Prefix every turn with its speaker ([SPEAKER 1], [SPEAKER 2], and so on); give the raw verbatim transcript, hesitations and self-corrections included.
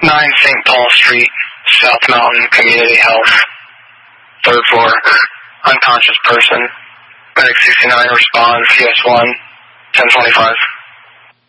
[SPEAKER 1] nine Saint Paul Street, South Mountain Community Health, third floor, unconscious person. Medic sixty-nine responds, C S one, ten twenty-five.